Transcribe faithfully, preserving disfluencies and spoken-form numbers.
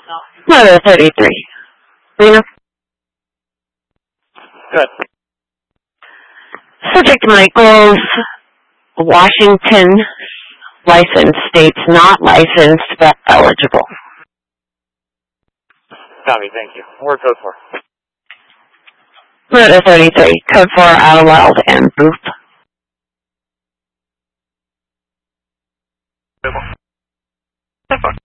Mother thirty-three. Rena? Good. Subject Michael's Washington license states not licensed but eligible. Copy, thank you. Word code four. Mother thirty-three. Code four, Idlewild and Booth. Good.